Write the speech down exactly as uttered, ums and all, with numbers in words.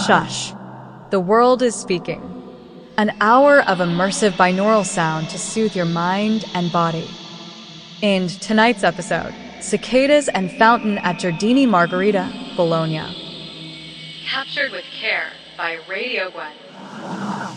Shush. The world is speaking. An hour of immersive binaural sound to soothe your mind and body. In tonight's episode, Cicadas and Fountain at Giardini Margherita, Bologna. Captured with care by Radio Gwen.